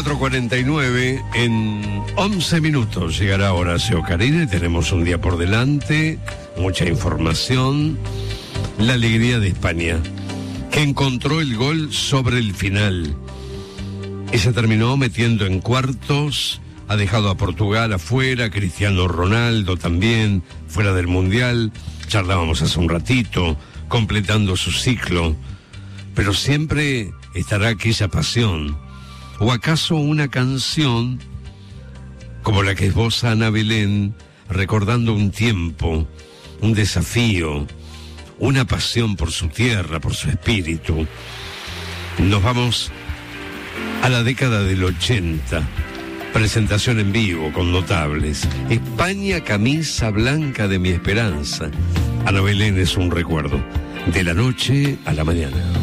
24:49, en 11 minutos llegará Horacio Caride. Tenemos un día por delante, mucha información, la alegría de España, que encontró el gol sobre el final y se terminó metiendo en cuartos. Ha dejado a Portugal afuera, Cristiano Ronaldo también fuera del Mundial. Charlábamos hace un ratito, completando su ciclo, pero siempre estará aquella pasión. ¿O acaso una canción como la que esboza Ana Belén, recordando un tiempo, un desafío, una pasión por su tierra, por su espíritu? Nos vamos a la década del 80, presentación en vivo con notables. España, camisa blanca de mi esperanza. Ana Belén es un recuerdo, de la noche a la mañana.